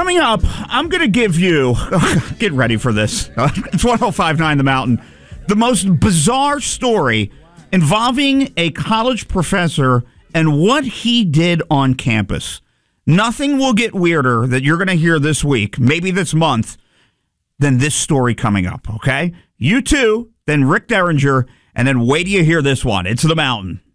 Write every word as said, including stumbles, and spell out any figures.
Coming up, I'm going to give you, get ready for this. It's one oh five point nine The Mountain. The most bizarre story involving a college professor and what he did on campus. Nothing will get weirder that you're going to hear this week, maybe this month, than this story coming up, okay? You too, then Rick Derringer, and then wait till you hear this one. It's The Mountain.